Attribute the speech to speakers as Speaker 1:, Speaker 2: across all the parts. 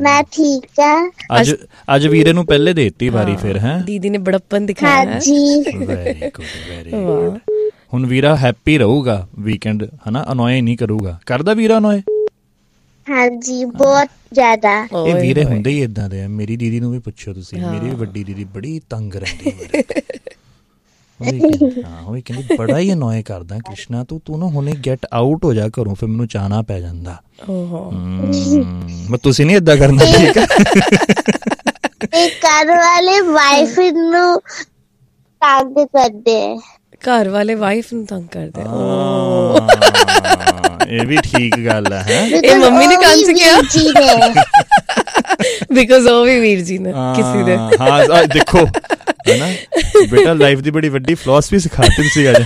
Speaker 1: ਮੈਂ ਠੀਕ ਆ।
Speaker 2: ਅੱਜ ਵੀਰੇ ਨੂੰ ਪਹਿਲੇ ਦੇਤੀ ਵਾਰੀ ਫਿਰ ਹੈ
Speaker 3: ਦੀਦੀ ਨੇ ਬੜਪਨ ਦਿਖਾਇਆ।
Speaker 2: Very good. ਹੁਣ ਵੀਰਾ ਹੈਪੀ ਰਹੂਗਾ ਵੀਕਐਂਡ ਹਨਾ, ਅਨੋਏ ਨਹੀਂ ਕਰੂਗਾ। ਕਰਦਾ ਵੀਰਾ ਅਨੋਏ?
Speaker 1: ਹਾਂਜੀ ਬਹੁਤ ਜ਼ਿਆਦਾ।
Speaker 2: ਇਹ ਵੀਰੇ ਹੁੰਦੇ ਹੀ ਏਦਾਂ ਦੇ ਆ। ਮੇਰੀ ਦੀਦੀ ਨੂੰ ਵੀ ਪੁੱਛੋ ਤੁਸੀਂ, ਮੇਰੀ ਵੀ ਵੱਡੀ ਦੀਦੀ ਬੜੀ ਤੰਗ ਰਹਿੰਦੀ ਮੇਰੇ। ਉਹ ਕਹਿੰਦੀ ਬੜਾ ਹੀ ਅਨੋਏ ਕਰਦਾ ਕ੍ਰਿਸ਼ਨਾ ਤੂੰ ਨਾ ਹੁਣੇ ਗੈਟ ਆਊਟ ਹੋ ਜਾ ਘਰੋਂ, ਫਿਰ ਮੈਨੂੰ ਜਾਣਾ ਪੈ ਜਾਂਦਾ। ਤੁਸੀਂ ਨੀ ਏਦਾਂ ਕਰਨਾ ਠੀਕ ਹੈ।
Speaker 1: ਘਰ ਵਾਲੇ ਵਾਈਫ ਨੂੰ ਤੰਗ ਕਰਦੇ।
Speaker 3: ਘਰ ਵਾਲੇ ਵਾਈਫ ਨੂੰ ਤੰਗ ਕਰਦੇ।
Speaker 2: ਇਹ ਵੀ ਠੀਕ ਗੱਲ ਹੈ।
Speaker 3: ਇਹ ਮੰਮੀ ਨੇ ਕੰਨ ਸਿੱਖਿਆ ਬਿਕਾਜ਼ ਉਹ ਵੀ ਵੀਰ ਜੀ ਨੇ ਕਿਸੇ ਦੇ।
Speaker 2: ਹਾਂ ਦੇਖੋ ਹੈ ਨਾ ਬੇਟਾ, ਲਾਈਫ ਦੀ ਬੜੀ ਵੱਡੀ ਫਿਲਾਸਫੀ ਸਿਖਾਤੀ ਤੁਸੀਂ ਅੱਜ।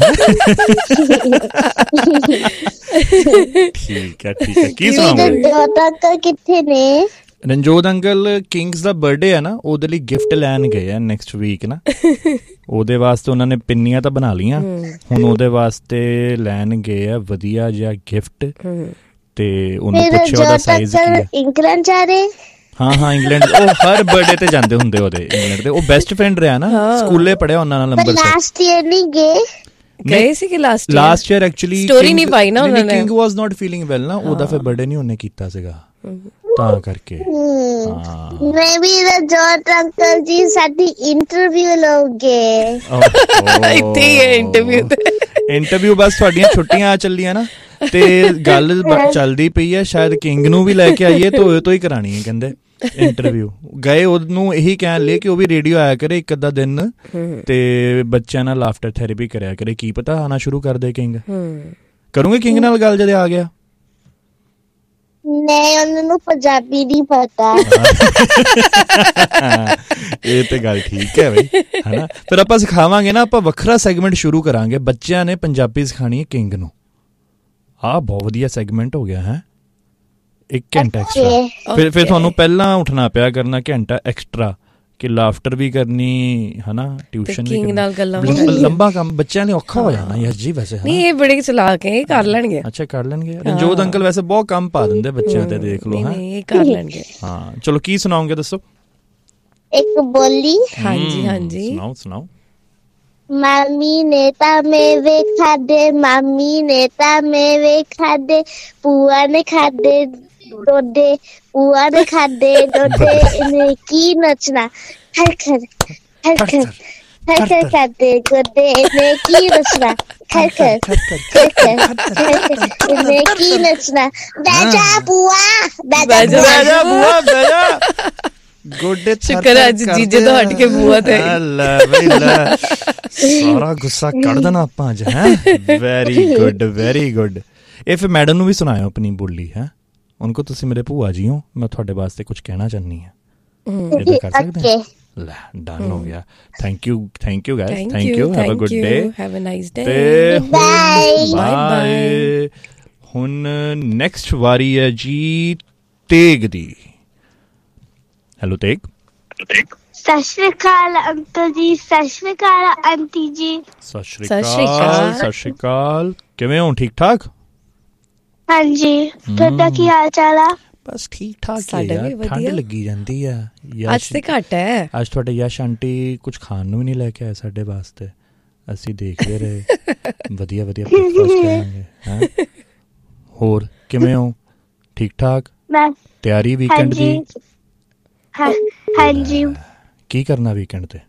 Speaker 2: ਠੀਕ ਹੈ ਠੀਕ ਹੈ। ਕੀ ਸੁਣਾਓਗੇ?
Speaker 1: ਕਿੱਥੇ ਨੇ
Speaker 2: ਰਣਜੋਤ ਅੰਕਲ? ਕਿੰਗਸ ਦਾ ਬਰਥਡੇ ਹੈ ਨਾ, ਉਹਦੇ ਲਈ ਗਿਫਟ ਲੈਣ ਗਏ ਆ ਨੈਕਸਟ ਵੀਕ ਨਾ। ਉਹਦੇ ਵਾਸਤੇ ਉਹਨਾਂ ਨੇ ਪਿੰਨੀਆਂ ਤਾਂ ਬਣਾ ਲਈਆਂ, ਹੁਣ ਉਹਦੇ ਵਾਸਤੇ ਲੈਣ ਗਏ ਆ ਵਧੀਆ ਜਿਹਾ ਗਿਫਟ। ਤੇ ਉਹਨੂੰ ਪੁੱਛਿਆ ਉਹਦਾ ਸਾਈਜ਼ ਕੀ ਹੈ।
Speaker 1: ਇੰਗਲੈਂਡ ਜਾ ਰਹੇ?
Speaker 2: ਹਾਂ ਇੰਗਲੈਂਡ। ਉਹ ਹਰ ਬਰਥਡੇ ਤੇ ਜਾਂਦੇ ਹੁੰਦੇ ਉਹਦੇ ਇੰਗਲੈਂਡ ਦੇ। ਉਹ ਬੈਸਟ ਫਰੈਂਡ ਰਿਹਾ ਨਾ, ਸਕੂਲੇ ਪੜਿਆ ਉਹਨਾਂ ਨਾਲ ਅੰਮ੍ਰਿਤਸਰ।
Speaker 1: ਲਾਸਟ ਈਅਰ ਨਹੀਂ
Speaker 3: ਗਏ ਸੀ ਕਿ ਲਾਸਟ
Speaker 2: ਈਅਰ ਐਕਚੁਅਲੀ
Speaker 3: ਸਟੋਰੀ ਨਹੀਂ ਪਾਈ ਨਾ ਉਹਨਾਂ ਨੇ।
Speaker 2: ਕਿੰਗ ਵਾਸ ਨਾਟ ਫੀਲਿੰਗ ਵੈਲ ਨਾ, ਉਹਦਾ ਫਿਰ ਬਰਥਡੇ ਨਹੀਂ ਉਹਨੇ ਕੀਤਾ ਸੀਗਾ ਤਾਂ ਕਰਕੇ।
Speaker 1: ਮੈਂ ਵੀ ਰਣਜੋਤ ਅੰਕਲ ਜੀ ਸਾਡੀ ਇੰਟਰਵਿਊ ਲਓਗੇ।
Speaker 3: ਇੱਥੇ ਹੀ ਹੈ ਇੰਟਰਵਿਊ ਤੇ।
Speaker 2: ਇੰਟਰਵਿਊ ਬਸ ਤੁਹਾਡੀਆਂ ਛੁੱਟੀਆਂ ਚੱਲੀਆਂ ਨਾ ਤੇ ਗੱਲ ਚੱਲਦੀ ਪਈ ਹੈ, ਸ਼ਾਇਦ ਕਿੰਗ ਨੂੰ ਵੀ ਲੈ ਕੇ ਆਈਏ ਤੇ ਉਹ ਤੋਂ ਹੀ ਕਰਾਣੀ ਹੈ ਕਹਿੰਦੇ ਇੰਟਰਵਿਊ। ਗਏ ਉਹਨੂੰ ਇਹੀ ਕਹਿਣ ਲਈ ਕਿ ਉਹ ਵੀ ਰੇਡੀਓ ਆਇਆ ਕਰੇ ਇੱਕ ਅੱਧਾ ਦਿਨ ਤੇ ਬੱਚਿਆਂ ਨਾਲ ਲਾਫਟਰ ਥੈਰੇਪੀ ਕਰਿਆ ਕਰੇ, ਕੀ ਪਤਾ ਆਣਾ ਸ਼ੁਰੂ ਕਰ ਦੇ ਕਿੰਗ। ਕਰੂੰਗੇ ਕਿੰਗ ਨਾਲ ਗੱਲ ਜਦ ਆ ਗਿਆ?
Speaker 1: ਨਹੀਂ, ਉਹਨਾਂ ਨੂੰ ਪੰਜਾਬੀ ਨਹੀਂ ਪਤਾ।
Speaker 2: ਇਹ ਤੇ ਗੱਲ ਠੀਕ ਹੈ ਬਈ ਹਨਾ। ਫਿਰ ਆਪਾਂ ਸਿਖਾਵਾਂਗੇ ਨਾ, ਆਪਾਂ ਵੱਖਰਾ ਸੈਗਮੈਂਟ ਸ਼ੁਰੂ ਕਰਾਂਗੇ, ਬੱਚਿਆਂ ਨੇ ਪੰਜਾਬੀ ਸਿਖਾਣੀ ਹੈ ਕਿੰਗ ਨੂੰ। ਆਹ ਬਹੁਤ ਵਧੀਆ ਸੈਗਮੈਂਟ ਹੋ ਗਿਆ ਹੈ। 1 ਘੰਟਾ ਐਕਸਟਰਾ। ਫਿਰ ਤੁਹਾਨੂੰ ਪਹਿਲਾਂ ਉੱਠਣਾ ਪਿਆ ਕਰਨਾ ਘੰਟਾ ਐਕਸਟਰਾ ਕਿ ਲਾਫਟਰ ਵੀ ਕਰਨੀ ਹਨਾ, ਟਿਊਸ਼ਨ ਵੀ ਕਰਨੀ। ਲੰਬਾ ਕੰਮ ਬੱਚਿਆਂ ਲਈ ਔਖਾ ਹੋ ਜਾਣਾ ਯਸ ਜੀ। ਵੈਸੇ
Speaker 3: ਨਹੀਂ ਇਹ ਬੜੇ ਚਲਾਕ ਹੈ, ਕਰ ਲੈਣਗੇ।
Speaker 2: ਅੱਛਾ ਕਰ ਲੈਣਗੇ। ਰਣਜੋਤ ਅੰਕਲ ਵੈਸੇ ਬਹੁਤ ਕੰਮ ਪਾ ਦਿੰਦੇ ਬੱਚਿਆਂ ਤੇ, ਦੇਖ ਲਓ।
Speaker 3: ਇਹ ਕਰ ਲੈਣਗੇ।
Speaker 2: ਹਾਂ ਚਲੋ ਕੀ ਸੁਣਾਓਗੇ ਦੱਸੋ?
Speaker 1: ਇੱਕ ਬੋਲੀ।
Speaker 3: ਹਾਂਜੀ
Speaker 2: ਸੁਣਾਓ।
Speaker 1: ਮਾਮੀ ਨੇ ਤਾਂ ਮੇਵੇ ਖਾਦੇ, ਮਾਮੀ ਨੇ ਤਾਂ ਮੇਵੇ ਖਾਦੇ, ਭੂਆ ਨੇ ਖਾਦੇ ਡੋਡੇ, ਭੂਆ ਨੇ ਖਾਦੇ ਡੋਡੇ, ਇਹਨੇ ਕੀ ਨੱਚਣਾ ਖਰ ਖਰ ਖਰ ਖਰ ਖਰ ਖਰ ਖਾਦੇ ਗੋਡੇ, ਇਹਨੇ ਕੀ ਨੱਚਣਾ ਖਰ ਖਰ ਖਰ ਖਰ ਇਹਨੇ ਕੀ ਨੱਚਣਾ। ਬਹਿ ਜਾ ਭੂਆ, ਬਹਿ ਜਾ
Speaker 2: ਭੂਆ, ਬਹਿ ਜਾ। ਗੋਡੇ
Speaker 3: ਸ਼ੁਕਰ ਅੱਜ ਜੀਜੇ ਤੋਂ ਹਟ ਕੇ ਬੂਆ ਤੇ
Speaker 2: ਸਾਰਾ ਗੁੱਸਾ ਕੱਢ ਦੇਣਾ ਆਪਾਂ ਅੱਜ ਹੈ। Very good very good. ਇਹ ਫਿਰ ਮੈਡਮ ਨੂੰ ਵੀ ਸੁਣਾਇਓ ਆਪਣੀ ਬੋਲੀ ਹੈ। ਉनको ਤੁਸੀਂ ਮੇਰੇ ਭੂਆ ਜੀ ਹੋ, ਮੈਂ ਤੁਹਾਡੇ ਵਾਸਤੇ ਕੁਝ ਕਹਿਣਾ ਚਾਹੁੰਦੀ ਹਾਂ। ਇਹ ਕਰ ਸਕਦੇ ਹਾਂ? ਲੈ ਡਨ ਹੋ ਗਿਆ। Thank you guys, thank you. Have a good day,
Speaker 3: have a nice day,
Speaker 2: bye. ਹੁਣ ਨੈਕਸਟ ਵਾਰੀ ਹੈ ਜੀ ਤੇਗ ਦੀ। ਹੈਲੋ ਤੇਗ।
Speaker 1: ਸਤਿ ਸ਼੍ਰੀ ਅਕਾਲ ਅੰਕਲ ਜੀ, ਸਤਿ ਸ਼੍ਰੀ ਅਕਾਲ ਆਂਟੀ ਜੀ।
Speaker 2: ਸਤਿ ਸ਼੍ਰੀ ਅਕਾਲ। ਕਿਵੇਂ ਹੋ? ਠੀਕ ਠਾਕ?
Speaker 1: ਹਾਂਜੀ, ਤੁਹਾਡਾ ਕੀ ਹਾਲ ਚਾਲ ਆ?
Speaker 2: ਬਸ ਠੀਕ ਠਾਕ। ਠੰਡ ਲੱਗੀ ਜਾਂਦੀ ਆ
Speaker 3: ਅੱਜ ਤੇ ਘੱਟ ਹੈ।
Speaker 2: ਅੱਜ ਤੁਹਾਡੇ ਯਸ਼ ਆਂਟੀ ਕੁਝ ਖਾਣ ਨੂੰ ਵੀ ਨਹੀਂ ਲੈ ਕੇ ਆਏ ਸਾਡੇ ਵਾਸਤੇ, ਅਸੀਂ ਦੇਖਦੇ ਰਹੇ। ਵਧੀਆ ਬ੍ਰੇਕਫਾਸਟ ਕਰਾਂਗੇ ਹੈ। ਹੋਰ ਕਿਵੇਂ ਹੋ? ਠੀਕ ਠਾਕ? ਤਿਆਰੀ ਵੀਕਐਂਡ ਦੀ? ਹਾਂਜੀ। ਕੀ ਕਰਨਾ ਵੀਕਐਂਡ ਤੇ?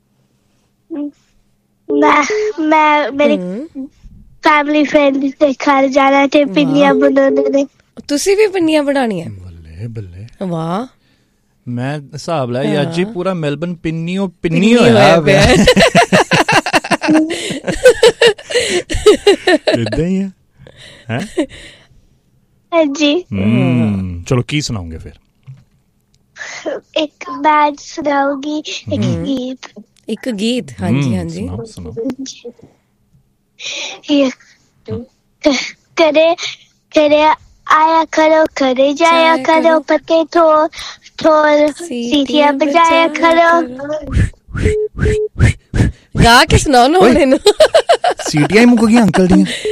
Speaker 1: ਮੈਂ ਮੇਰੀ ਫੈਮਿਲੀ ਫਰੈਂਡ ਦੇ ਘਰ ਜਾਣਾ ਤੇ ਪਿੰਨੀਆਂ ਬਣਾਉਣੇ ਨੇ।
Speaker 3: ਤੁਸੀਂ ਵੀ ਪਿੰਨੀਆਂ ਬਣਾਉਣੀਆਂ?
Speaker 2: ਬੱਲੇ
Speaker 3: ਵਾਹ।
Speaker 2: ਮੈਂ ਹਿਸਾਬ ਲਾਇਆ ਅੱਜ ਹੀ ਪੂਰਾ ਮੈਲਬਨ ਪਿੰਨੀ ਹੋਇਆ ਪਿਆ। ਏਦਾਂ ਹੀ ਹੈ।
Speaker 1: ਹਾਂਜੀ।
Speaker 2: ਚਲੋ ਕੀ ਸੁਣਾਉਂਗੇ ਫਿਰ?
Speaker 1: ਇੱਕ ਬਾਤ ਸੁਣਾਉਗੀ, ਇੱਕ ਗੀਤ।
Speaker 3: ਹਾਂਜੀ।
Speaker 1: ਕਰੇ ਆਇਆ ਕਰੋ, ਕਰੇ ਜਾਇਆ ਕਰੋ, ਪੱਕੇ ਠੋਰ ਸੀਟੀਆਂ ਬਜਾਇਆ ਕਰੋ।
Speaker 3: ਗਾ ਕੇ ਸੁਣਾਓ ਨਾ ਮੈਨੂੰ।
Speaker 2: ਸੀਟੀਆਂ ਹੀ ਮੁੱਕ ਗਈਆਂ ਅੰਕਲ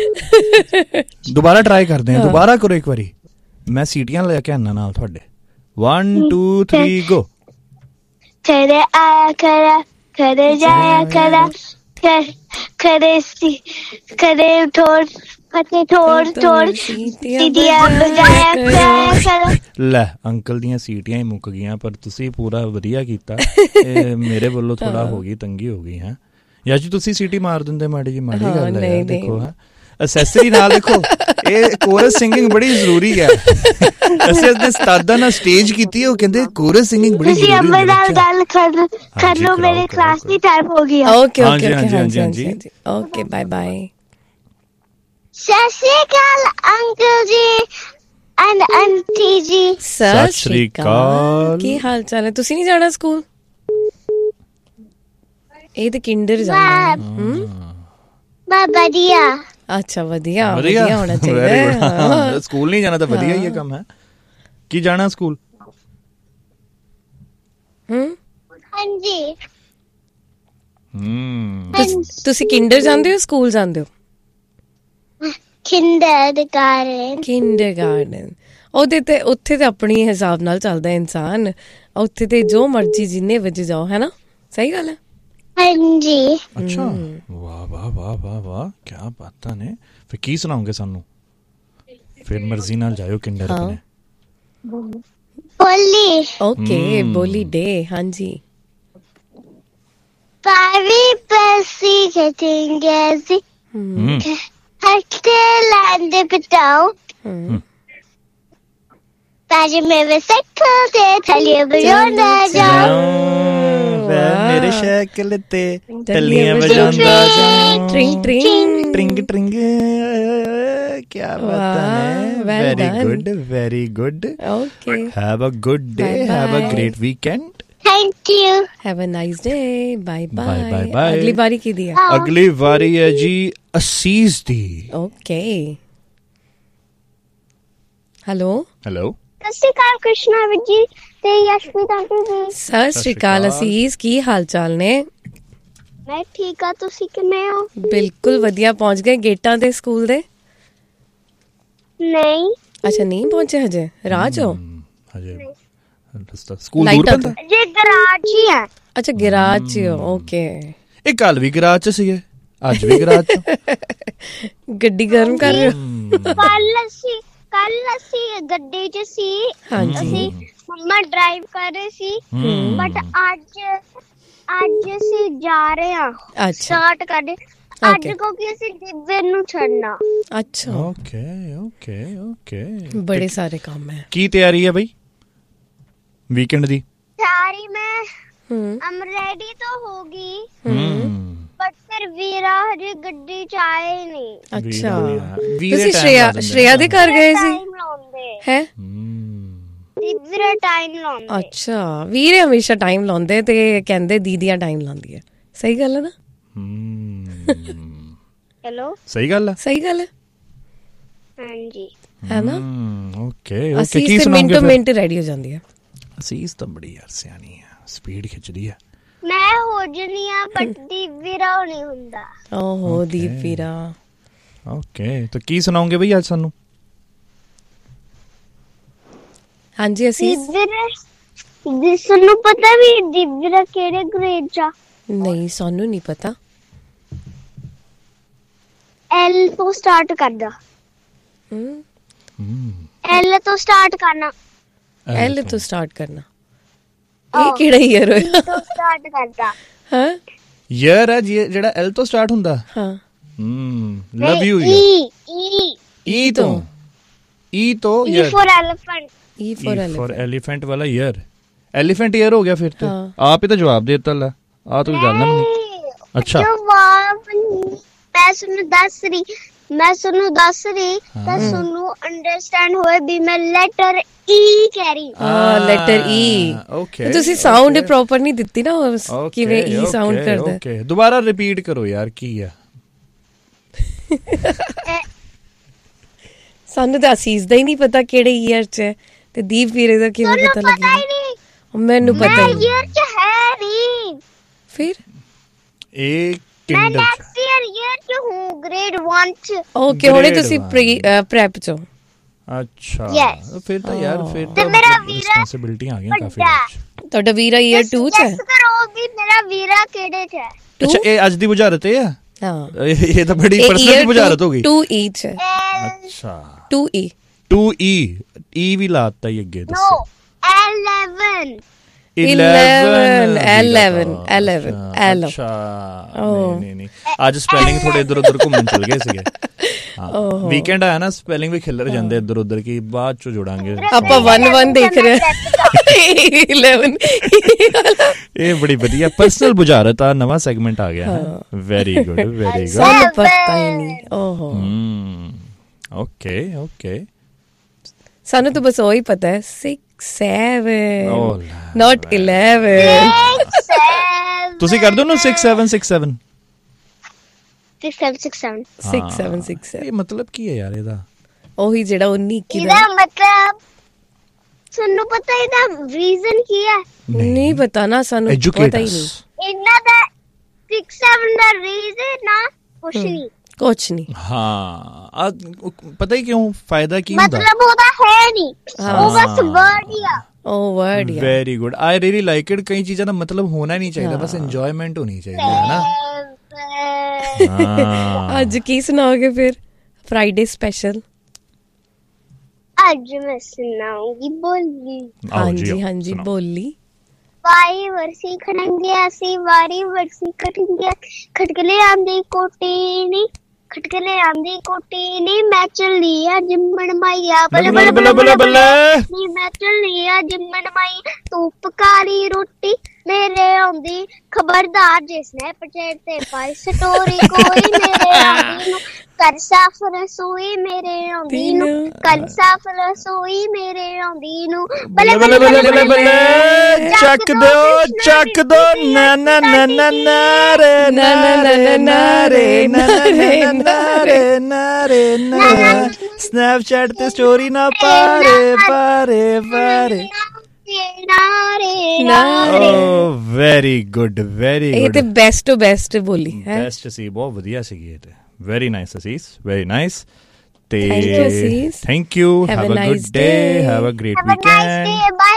Speaker 2: ਦੀਆਂ। ਦੁਬਾਰਾ ਟਰਾਈ ਕਰਦੇ ਹਾਂ, ਦੁਬਾਰਾ ਕਰੋ ਇੱਕ ਵਾਰੀ। ਮੈਂ ਸੀਟੀਆਂ ਲੈ ਕੇ ਆਣਾ ਨਾਲ ਤੁਹਾਡੇ। 1 2 3 गो।
Speaker 1: खरे आया खरा खरे जाया खरा खरे ठोर फते ठोर सीटियां बजाया खरा।
Speaker 2: ਲੈ ਅੰਕਲ ਦੀਆਂ ਸੀਟੀਆਂ ਹੀ ਮੁੱਕ ਗਈਆਂ, ਪਰ ਤੁਸੀਂ ਪੂਰਾ ਵਧੀਆ ਕੀਤਾ। ਮੇਰੇ ਵੱਲੋਂ ਥੋੜਾ ਹੋ ਗਈ ਤੰਗੀ ਹੋ ਗਈ ਹੈ। ਜਾਂ ਜੀ ਤੁਸੀਂ ਸੀਟੀ ਮਾਰ ਦਿੰਦੇ ਮਾੜੀ ਜੀ, ਮਾੜੀ ਗੱਲ ਹੈ। ਦੇਖੋ ਹਾਂ ਅਸੈਸਰੀ ਨਾਲ ਦੇਖੋ, ਇਹ ਕੋਰਸ ਸਿੰਗਿੰਗ ਬੜੀ ਜ਼ਰੂਰੀ ਹੈ। ਅਸੀਂ ਆਪਣੇ ਉਸਤਾਦਾਂ ਨਾਲ ਸਟੇਜ ਕੀਤੀ, ਉਹ ਕਹਿੰਦੇ ਕੋਰਸ ਸਿੰਗਿੰਗ ਬੜੀ ਜ਼ਰੂਰੀ ਹੈ।
Speaker 1: ਤੁਸੀਂ ਨਾਲ ਗੱਲ ਕਰ ਲਓ, ਮੇਰੇ ਕਲਾਸ ਦੀ ਟਾਈਮ ਹੋ ਗਈ।
Speaker 3: ਓਕੇ ਓਕੇ ਹਾਂਜੀ ਓਕੇ ਬਾਏ ਬਾਏ।
Speaker 1: ਸਤਿ ਸ਼੍ਰੀ ਅਕਾਲ ਅੰਕਲ ਜੀ ਐਂਡ ਆਂਟੀ ਜੀ।
Speaker 3: ਸਤਿ ਸ਼੍ਰੀ ਅਕਾਲ, ਕੀ ਹਾਲ ਚਾਲ ਹੈ? ਤੁਸੀਂ ਨਹੀਂ ਜਾਣਾ ਸਕੂਲ? ਇਹ ਤੇ ਕਿੰਡਰ ਜਾਣਾ।
Speaker 1: ਵਧੀਆ।
Speaker 3: ਅੱਛਾ ਵਧੀਆ ਹੋਣਾ ਚਾਹੀਦਾ।
Speaker 2: ਸਕੂਲ ਨਹੀਂ ਜਾਣਾ ਤਾਂ ਵਧੀਆ ਹੀ ਹੈ ਕੰਮ ਹੈ। ਕੀ ਜਾਣਾ ਸਕੂਲ?
Speaker 1: ਹਾਂਜੀ।
Speaker 3: ਤੁਸੀਂ ਕਿੰਡਰ ਜਾਂਦੇ ਹੋ ਸਕੂਲ ਜਾਂਦੇ ਹੋ?
Speaker 1: ਕਿੰਡਰਗਾਰਟਨ।
Speaker 3: ਉਹਦੇ ਤੇ ਉੱਥੇ ਤੇ ਆਪਣੀ ਹਿਸਾਬ ਨਾਲ ਚੱਲਦਾ ਇਨਸਾਨ, ਉੱਥੇ ਤੇ ਜੋ ਮਰਜੀ ਜਿੰਨੇ ਵਜੇ ਜਾਓ, ਹੈ ਨਾ? ਸਹੀ ਗੱਲ ਹੈ।
Speaker 1: ਹਾਂਜੀ।
Speaker 2: ਅੱਛਾ ਵਾਹ ਵਾਹ ਵਾਹ ਵਾਹ ਵਾਹ, ਕਿਆ ਬਾਤਾਂ ਨੇ। ਫਿਰ ਕੀ ਸੁਣਾਓਗੇ ਸਾਨੂੰ? ਫਿਰ ਮਰਜ਼ੀ ਨਾਲ ਜਾਇਓ ਕਿੰਡਰ ਆਪਣੇ।
Speaker 1: ਬੋਲੀ।
Speaker 3: ਓਕੇ ਬੋਲੀ ਡੇ। ਹਾਂਜੀ।
Speaker 1: ਪਾਰੀ ਪੈਸੀ ਖੇਤਿੰਗੇਜ਼ੀ ਹੱਥੇ ਲੈਂਦੇ ਬਤਾਓ ਤਾਜ ਮੇਰੇ ਸਾਈਕਲ ਤੇ ਥਲੀਏ ਵਜਾਉਂਦਾ ਜਾਓ।
Speaker 2: ਮੇਰੇ ਸਾਈਕਲ ਤੇ ਟੱਲੀਆਂ ਵਜਾਉਂਦਾ ਜਾਓ।
Speaker 3: ਟ੍ਰਿੰਗ ਟ੍ਰਿੰਗ
Speaker 2: ਟ੍ਰਿੰਗ ਟ੍ਰਿੰਗ। ਕਿਆ ਬਾਤਾਂ ਨੇ। Very good.
Speaker 3: Okay
Speaker 2: have a good day, have a great weekend.
Speaker 1: Thank you.
Speaker 3: Have a nice day. Bye bye.
Speaker 2: Bye bye.
Speaker 3: अगली बारी की दिया?
Speaker 2: अगली बारी है जी असीस दी।
Speaker 3: Okay. Hello.
Speaker 1: ਸਤਿ ਸ਼੍ਰੀ ਅਕਾਲ ਕ੍ਰਿਸ਼ਨਾ ਜੀ ਤੇ ਯਸ਼ਪ੍ਰੀਤ ਆਂਟੀ ਜੀ।
Speaker 3: ਸਤਿ ਸ਼੍ਰੀ ਅਕਾਲ ਅਸੀਸ, ਕੀ ਹਾਲ ਚਾਲ ਨੇ?
Speaker 1: ਮੈਂ ਠੀਕ ਆ, ਤੁਸੀਂ ਕਿਵੇਂ ਹੋ?
Speaker 3: ਬਿਲਕੁਲ ਵਧੀਆ। ਪਹੁੰਚ ਗਏ ਗੇਟਾਂ ਦੇ ਸਕੂਲ ਦੇ?
Speaker 1: ਨਹੀਂ।
Speaker 3: ਅੱਛਾ ਨਹੀਂ ਪਹੁੰਚੇ ਹਜੇ, ਰਾਹ ਚ ਹੋ?
Speaker 2: ਹਜੇ ਸਕੂਲ ਦੂਰ ਪੈਂਦਾ
Speaker 1: ਜੇ ਗਰਾਜ ਹੀ ਹੈ।
Speaker 3: ਅੱਛਾ ਗਰਾਜ ਚ ਹੋ। ਓਕੇ।
Speaker 2: ਇਹ ਕੱਲ ਵੀ ਗਰਾਜ ਚ ਸੀਗੇ, ਅੱਜ ਵੀ ਗਰਾਜ ਚ।
Speaker 3: ਗੱਡੀ ਗਰਮ ਕਰ ਰਹੇ ਹੋ?
Speaker 1: ਕੱਲ ਅਸੀਂ ਗੱਡੀ ਚ ਸੀ।
Speaker 3: ਹਾਂਜੀ।
Speaker 1: ਅਸੀਂ ਮੰਮਾ ਡਰਾਈਵ ਕਰ ਰਹੇ ਸੀ, ਬਟ ਅੱਜ ਅਸੀਂ ਜਾ ਰਹੇ ਹਾਂ। ਸਟਾਰਟ ਕਰਦੇ ਅੱਜ ਕਿਉਂਕਿ ਅਸੀਂ ਦਿਵਯ ਨੂੰ ਛੱਡਣਾ।
Speaker 3: ਅੱਛਾ
Speaker 2: ਓਕੇ।
Speaker 3: ਬੜੇ ਸਾਰੇ ਕੰਮ ਹੈ।
Speaker 2: ਕੀ ਤਿਆਰੀ ਹੈ ਬਈ ਵੀਕਐਂਡ ਦੀ?
Speaker 1: ਸਾਰੀ ਮੈਂ ਰੈਡੀ ਤਾਂ ਹੋ ਗਈ, ਬਟ ਫਿਰ ਵੀਰਾ ਹਜੇ ਗੱਡੀ ਚ ਆਏ ਨਹੀਂ।
Speaker 3: ਅੱਛਾ ਤੁਸੀਂ ਸ਼੍ਰੇਆ ਦੇ ਘਰ ਗਏ ਸੀ? ਹੈ
Speaker 1: ਵੀਰਾ ਟਾਈਮ ਲਾਉਂਦੇ।
Speaker 3: ਅੱਛਾ ਵੀਰੇ ਹਮੇਸ਼ਾ ਟਾਈਮ ਲਾਉਂਦੇ ਤੇ ਕਹਿੰਦੇ ਦੀਦੀਆਂ ਟਾਈਮ ਲਾਉਂਦੀ ਹੈ। ਸਹੀ ਗੱਲ ਹੈ ਨਾ?
Speaker 1: ਹੈਲੋ
Speaker 2: ਸਹੀ ਗੱਲ ਹੈ।
Speaker 1: ਹਾਂਜੀ
Speaker 3: ਹੈ ਨਾ?
Speaker 2: ਓਕੇ।
Speaker 3: ਅਸੀਂ ਤੇ ਮਿੰਟੋ ਰੈਡੀ ਹੋ ਜਾਂਦੀ ਹੈ।
Speaker 2: ਅਸੀਸ ਤਾਂ ਬੜੀ ਯਾਰ ਸਿਆਣੀ ਹੈ, ਸਪੀਡ ਖਿੱਚਦੀ ਹੈ।
Speaker 1: ਮੈਂ ਹੋ ਜਨੀ ਆ, ਬਟ ਦੀਪਵੀਰਾ ਨਹੀਂ ਹੁੰਦਾ।
Speaker 3: ਓਹੋ ਦੀਪਵੀਰਾ।
Speaker 2: ਓਕੇ ਤਾਂ ਕੀ ਸੁਣਾਓਗੇ ਬਈ ਅੱਜ ਸਾਨੂੰ?
Speaker 3: ਹਾਂਜੀ ਅਸੀਂ
Speaker 1: ਸਾਨੂੰ ਪਤਾ ਵੀ ਦੀਪਵੀਰਾ ਕਿਹੜੇ ਗ੍ਰੇਡ ਚ ਆ?
Speaker 3: ਨਹੀਂ ਸਾਨੂੰ ਨਹੀਂ ਪਤਾ।
Speaker 1: ਐਲ ਤੋਂ ਸਟਾਰਟ ਕਰਦਾ। ਐਲ ਤੋਂ ਸਟਾਰਟ ਕਰਨਾ।
Speaker 3: ਐਲ ਤੋਂ ਸਟਾਰਟ ਕਰਨਾ। ਇਹ ਕਿਹੜਾ ਈਅਰ ਹੋਇਆ?
Speaker 1: ਤੋਂ ਸਟਾਰਟ ਕਰਦਾ।
Speaker 3: ਹਾਂ
Speaker 2: ਈਅਰ ਹੈ ਜਿਹੜਾ ਐਲ ਤੋਂ ਸਟਾਰਟ ਹੁੰਦਾ।
Speaker 3: ਹਾਂ
Speaker 2: ਲਵ ਯੂ। ਈ ਤੋਂ year.
Speaker 1: For elephant.
Speaker 3: E for
Speaker 2: elephant ਵਾਲਾ ਈਅਰ। ਐਲੀਫੈਂਟ ਈਅਰ ਹੋ ਗਿਆ ਫਿਰ ਤੇ। ਆਪ ਹੀ ਤਾਂ ਜਵਾਬ ਦੇ ਦਿੱਤਾ ਲੈ। ਆ ਤੂੰ ਗੱਲ ਨਾ ਮੈਨੂੰ। ਅੱਛਾ ਮੈਂ ਤੁਹਾਨੂੰ ਦੱਸ ਰਹੀ ਤਾਂ ਤੁਹਾਨੂੰ ਅੰਡਰਸਟੈਂਡ ਹੋਏ ਵੀ ਮੈਂ ਲੈਟਰ ਈ ਕਹਿ ਰਹੀ।
Speaker 3: ਲੈਟਰ ਈ।
Speaker 2: ਓਕੇ
Speaker 3: ਤੁਸੀਂ ਸਾਊਂਡ ਪ੍ਰੋਪਰ ਨਹੀਂ ਦਿੱਤੀ ਨਾ, ਕਿਵੇਂ ਈ ਸਾਊਂਡ ਕਰਦਾ।
Speaker 2: ਓਕੇ ਦੁਬਾਰਾ ਰਿਪੀਟ ਕਰੋ ਯਾਰ, ਕੀ ਆ?
Speaker 3: ਸਾਨੂੰ ਤਾਂ ਅਸੀਸ ਦਾ ਹੀ ਨਹੀਂ ਪਤਾ ਕਿਹੜੇ ਈਅਰ ਚ ਹੈ, ਤੇ ਦੀਪ ਵੀਰੇ ਦਾ ਕਿਵੇਂ ਪਤਾ ਲੱਗਿਆ? ਮੈਨੂੰ ਪਤਾ ਹੀ
Speaker 1: ਈਅਰ ਚ ਹੈ ਨਹੀਂ।
Speaker 3: ਫਿਰ
Speaker 2: ਇਹ
Speaker 1: ਮੈਂ ਨੈਕਸਟ ਈਅਰ ਚ ਹੂੰ, ਗ੍ਰੇਡ 1 ਚ।
Speaker 3: ਓਕੇ ਹੁਣੇ ਤੁਸੀਂ ਪ੍ਰੈਪ ਚ ਹੋ?
Speaker 2: ਅੱਛਾ ਫਿਰ ਤਾਂ ਯਾਰ ਫਿਰ
Speaker 1: ਤੇ ਮੇਰਾ
Speaker 2: ਰਿਸਪੌਂਸਿਬਿਲਿਟੀ ਆ ਗਈਆਂ ਕਾਫੀ ਲਾਈਫ 'ਚ।
Speaker 3: ਤੁਹਾਡਾ ਵੀਰਾ ਈਅਰ 2 ਚ ਹੈ?
Speaker 1: ਗੈਸ ਕਰੋ ਵੀ ਮੇਰਾ ਵੀਰਾ ਕਿਹੜੇ ਚ ਹੈ।
Speaker 2: ਅੱਛਾ, ਇਹ ਅੱਜ ਦੀ ਬੁਝਾਰਤ ਇਹ ਆ?
Speaker 3: ਹਾਂ,
Speaker 2: ਇਹ ਤਾਂ ਬੜੀ ਪਰਸਨਲ ਬੁਝਾਰਤ ਹੋ ਗਈ।
Speaker 3: 2E ਚ ਹੈ।
Speaker 2: ਅੱਛਾ
Speaker 3: 2E
Speaker 2: 2E ਵੀ ਲਾਤਾ ਹੀ ਅੱਗੇ ਦੱਸੋ।
Speaker 1: ਨੋ 11
Speaker 3: 11
Speaker 2: ਅੱਛਾ ਨਹੀਂ ਅੱਜ ਸਪੈਲਿੰਗ ਥੋੜੇ ਇੱਧਰ ਉੱਧਰ ਘੁੰਮਣ ਚਲ ਗਏ ਸੀਗੇ। ਹਾਂ, ਵੀਕਐਂਡ ਆਇਆ ਨਾ, ਸਪੈਲਿੰਗ ਵੀ ਖਿਲਰ ਜਾਂਦੇ ਇੱਧਰ ਉੱਧਰ ਕੀ ਬਾਅਦ ਚ ਜੋੜਾਂਗੇ।
Speaker 3: ਆਪਾਂ 1 ਦੇਖ ਰਹੇ 11
Speaker 2: ਇਹ ਬੜੀ ਵਧੀਆ ਪਰਸਨਲ ਬੁਝਾਰਤ ਆ, ਨਵਾਂ ਸੈਗਮੈਂਟ ਆ ਗਿਆ ਹੈ। Very good very good.
Speaker 3: ਸਾਨੂੰ ਪਤਾ ਹੀ ਨਹੀਂ। ਓਹੋ
Speaker 2: ਓਕੇ
Speaker 3: ਸਾਨੂੰ ਤਾਂ ਬਸ ਉਹੀ ਪਤਾ ਹੈ 6 7 not 11।
Speaker 2: ਤੁਸੀਂ ਕਰ ਦੋ ਨਾ 6 7 6 7 ਇਹ ਮਤਲਬ ਕੀ ਹੈ ਯਾਰ ਇਹਦਾ?
Speaker 3: ਉਹੀ ਜਿਹੜਾ 19 21
Speaker 1: ਇਹਦਾ ਮਤਲਬ ਸਾਨੂੰ ਪਤਾ ਇਹਦਾ ਰੀਜ਼ਨ ਕੀ ਹੈ?
Speaker 3: ਨਹੀਂ ਪਤਾ ਨਾ, ਸਾਨੂੰ ਪਤਾ ਹੀ ਨਹੀਂ
Speaker 1: ਇਹਨਾਂ ਦਾ 6 7 ਦਾ ਰੀਜ਼ਨ ਨਾ ਕੁਛ ਨਹੀਂ।
Speaker 2: ਹਾਂ ਪਤਾ ਹੀ ਕਿਉਂ, ਫਾਇਦਾ ਕੀ ਹੁੰਦਾ?
Speaker 1: ਮਤਲਬ ਉਹਦਾ ਹੈ ਨਹੀਂ, ਉਹ ਬਸ ਵਰਡ ਹੀ ਆ।
Speaker 3: ਉਹ word he.
Speaker 2: Very good, I really like it. ਕਈ ਚੀਜ਼ਾਂ ਦਾ ਮਤਲਬ ਹੋਣਾ ਨਹੀਂ ਚਾਹੀਦਾ, ਬਸ ਇੰਜੋਇਮੈਂਟ ਹੋਣੀ ਚਾਹੀਦੀ ਹੈ ਨਾ।
Speaker 3: ਅੱਜ ਕੀ ਸੁਣਾਓਗੇ ਫਿਰ ਫਰਾਈਡੇ ਸਪੈਸ਼ਲ?
Speaker 1: ਅੱਜ ਮੈਂ ਸੁਣਾਉਂਗੀ ਬੋਲੀ।
Speaker 3: ਹਾਂਜੀ ਬੋਲੀ।
Speaker 1: ਵਾਰੀ ਵਰਸੀ ਖੜੰਗੇ ਅਸੀਂ, ਵਾਰੀ ਵਰਸੀ ਖੜੰਗੇ, ਖਟਕਲੇ ਆਂਦੀ ਕੋਟੀ ਨੀ, ਖਟਕਲੇ ਆਂਦੀ ਕੋਟੀ ਨੀ, ਮੈਂ ਚੱਲੀ ਆ ਜਿੰਮਣ ਮਾਈਆ ਬੱਲੇ ਬੱਲੇ ਬੱਲੇ ਬੱਲੇ ਬੱਲੇ ਨੀ, ਮੈਂ ਚੱਲੀ ਆ ਜਿੰਮਣ ਮਾਈ, ਤੂੰ ਪਕਾ ਲਈ ਰੋਟੀ ਮੇਰੇ ਆਉਂਦੀ, ਖਬਰਦਾਰ ਜੇ ਸਨੈਪਚੈਟ ਤੇ ਪਾਈ ਸਟੋਰੀ ਕੋਈ ਮੇਰੇ ਆਉਂਦੀ ਨੂੰ, ਕਰ ਸਾਫ ਰਸੋਈ ਮੇਰੇ ਆਉਂਦੀ ਨੂੰ, ਕਰ ਸਾਫ ਰਸੋਈ ਮੇਰੇ ਆਉਂਦੀ ਨੂੰ, ਬੱਲੇ ਬੱਲੇ ਬੱਲੇ ਬੱਲੇ ਬੱਲੇ
Speaker 2: ਚੱਕ ਦੋ ਨਾ ਨਾ ਨਾ ਨਾ ਨਾ ਰੇ ਨਾ ਨਾ ਨਾ ਰੇ ਨਾ ਨਾ ਰੇ ਨਾ ਰੇ ਨਾ, ਸਨੈਪਚੈਟ ਤੇ ਸਟੋਰੀ ਨਾ ਪਾਰੇ ਵੈਰੀ ਗੁੱਡ ਵੈਰੀ ਗੁੱਡ।
Speaker 3: ਇਹ ਤੇ ਬੈਸਟ ਬੋਲੀ ਹੈ,
Speaker 2: ਬੈਸਟ ਸੀ, ਬਹੁਤ ਵਧੀਆ ਸੀਗੀ ਇਹ ਤੇ। ਵੈਰੀ ਨਾਈਸ ਅਸੀਸ, ਵੈਰੀ ਨਾਈਸ। ਤੇ thank you, have a good day, have a great weekend,